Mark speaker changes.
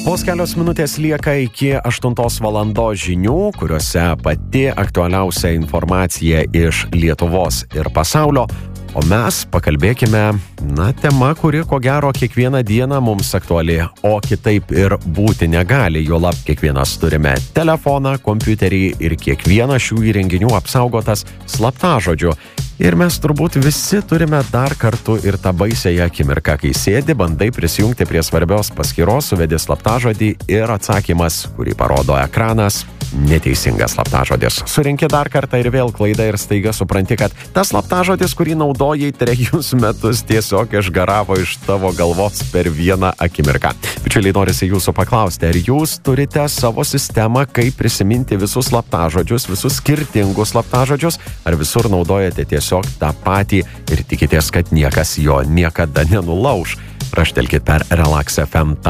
Speaker 1: Vos kelios minutės lieka iki 8 valandos žinių, kuriuose pati aktualiausia informacija iš Lietuvos ir pasaulio. O mes pakalbėkime, tema, kuri ko gero kiekvieną dieną mums aktuali, o kitaip ir būti negali, juolab kiekvienas turime telefoną, kompiuterį ir kiekvieną šių įrenginių apsaugotas slaptažodžiu. Ir mes turbūt visi turime dar kartu ir tą baisiąją akimirką, kai sėdi, bandai prisijungti prie svarbios paskyros, suvedi slaptažodį ir atsakymas, kurį parodo ekranas, neteisingas slaptažodis. Surinki dar kartą ir vėl klaidą ir staiga supranti, kad tas slaptažodis, kurį naudojai 3 metus, tiesiog išgaravo iš tavo galvos per vieną akimirką. Bičiuliai, norisi jūsų paklausti, ar jūs turite savo sistemą, kaip prisiminti visus slaptažodžius, visus skirtingus slaptažodžius, ar visur naudojate tiesiog tą patį ir tikitės, kad niekas jo niekada nenulauš. Raštelkit per Relax FM.